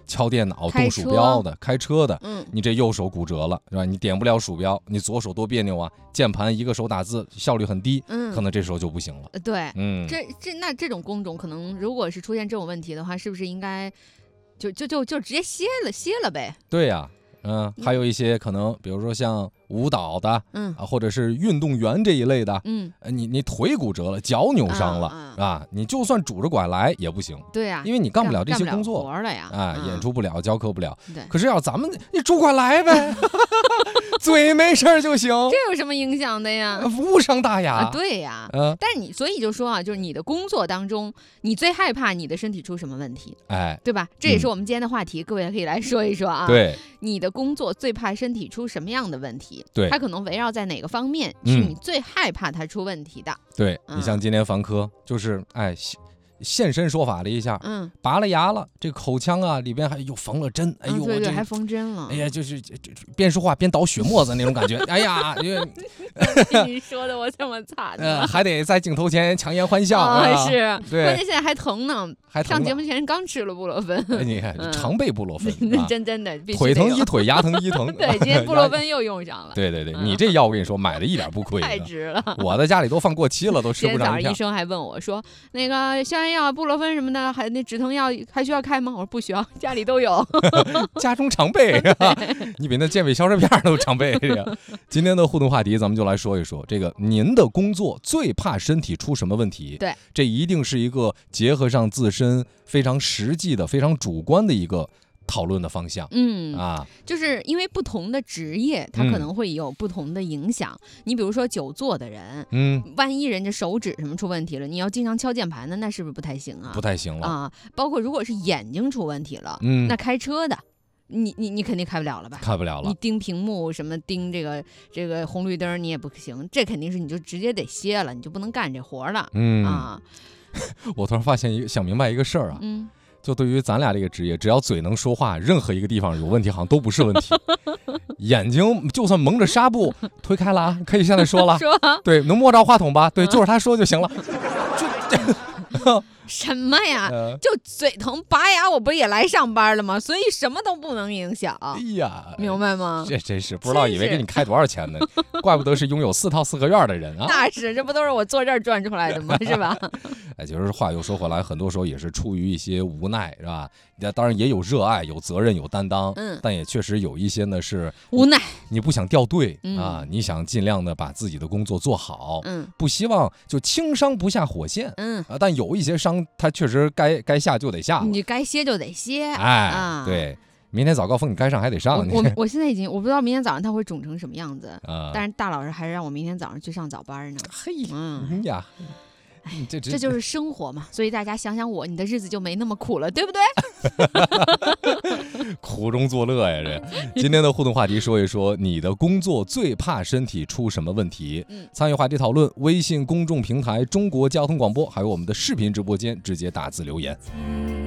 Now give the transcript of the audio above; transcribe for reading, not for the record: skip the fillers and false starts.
敲电脑、动鼠标的、开车的，你这右手骨折了，是吧？你点不了鼠标，你左手多别扭啊，键盘一个手打字效率很低，可能这时候就不行了。 对，那这种工种可能如果是出现这种问题的话，是不是应该就直接歇了呗？ 对呀。还有一些可能，比如说像舞蹈的，或者是运动员这一类的，你腿骨折了，脚扭伤了，啊，你就算拄着拐来也不行。 对呀， 因为你干不了这些工作， 活了呀， 演出不了，教课不了。 对， 可是要咱们，你拄拐来呗，嘴没事就行。 这有什么影响的呀？ 无伤大雅。 对呀，但是所以就说啊，就是你的工作当中，你最害怕你的身体出什么问题？对吧？这也是我们今天的话题，各位可以来说一说啊。 对， 你的工作最怕身体出什么样的问题？ 对， 它可能围绕在哪个方面是你最害怕它出问题的？ 对，你像今天房科就是现身说法了一下，拔了牙了，这口腔啊里边还又缝了针，哎呦， 对，还缝针了， 哎呀，就是边说话边倒血沫子那种感觉，哎呀， 你说的我这么惨还得在镜头前强颜欢笑， 是，对，关键现在还疼呢，上节目前刚吃了布洛芬， 你看常备布洛芬， 真的， 腿疼一腿，牙疼一疼， 对，今天布洛芬又用上了， 对，你这药我跟你说买的一点不亏， 太值了， 我的家里都放过期了，都吃不上。 今天早上医生还问我说，那个消炎药、布洛芬什么的，还那止疼药还需要开吗？我说不需要，家里都有， 家中常备，你比那健胃消食片都常备。今天的互动话题，咱们就来说一说这个您的工作最怕身体出什么问题？ 对， 这一定是一个结合上自身非常实际的、非常主观的一个讨论的方向。 就是因为不同的职业，它可能会有不同的影响。你比如说久坐的人，万一人家手指什么出问题了，你要经常敲键盘的，那是不是不太行啊？ 不太行了啊！包括如果是眼睛出问题了，那开车的。你肯定开不了了吧？ 开不了了。 你盯屏幕什么盯这个红绿灯你也不行，这肯定是你就直接得歇了，你就不能干这活了。 我突然发现想明白一个事儿啊，就对于咱俩这个职业，只要嘴能说话，任何一个地方有问题好像都不是问题。眼睛就算蒙着纱布推开了，可以现在说了，对，能摸着话筒吧？对，就是他说就行了。 什么呀？就嘴疼拔牙，我不是也来上班了吗？所以什么都不能影响。哎呀， 明白吗？ 这真是不知道以为给你开多少钱呢，怪不得是拥有4套4合院的人啊！ 那是，这不都是我坐这儿赚出来的吗？是吧？ 就是话又说回来，很多时候也是出于一些无奈，是吧？当然也有热爱、有责任、有担当，但也确实有一些呢是无奈。 你不想掉队啊，你想尽量的把自己的工作做好，不希望就轻伤不下火线，但有一些伤，它确实该下就得下， 你该歇就得歇， 对。明天早高峰你该上还得上。 我现在我不知道明天早上它会肿成什么样子，但是大老师还是让我明天早上去上早班呢。 嘿，呀。 这就是生活嘛，所以大家想想你的日子就没那么苦了，对不对？ 苦中作乐呀！这今天的互动话题说一说你的工作最怕身体出什么问题？参与话题讨论，微信公众平台中国交通广播，还有我们的视频直播间直接打字留言。